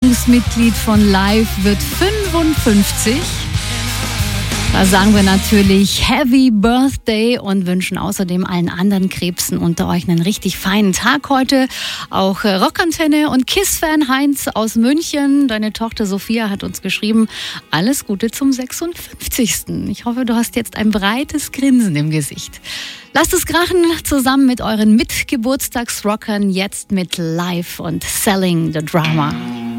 Gründungsmitglied von Live wird 55. Da sagen wir natürlich Happy Birthday und wünschen außerdem allen anderen Krebsen unter euch einen richtig feinen Tag heute. Auch Rockantenne und KISS-Fan Heinz aus München, deine Tochter Sophia hat uns geschrieben, alles Gute zum 56. Ich hoffe, du hast jetzt ein breites Grinsen im Gesicht. Lasst es krachen zusammen mit euren Mitgeburtstagsrockern jetzt mit Live und Selling the Drama.